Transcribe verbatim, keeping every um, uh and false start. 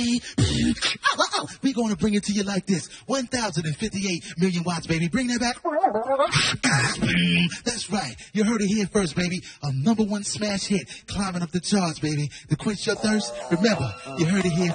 Oh, oh, oh. We're going to bring it to you like this. one thousand fifty-eight million watts, baby. Bring that back. That's right. You heard it here first, baby. A number one smash hit climbing up the charts, baby. To quench your thirst, remember, you heard it here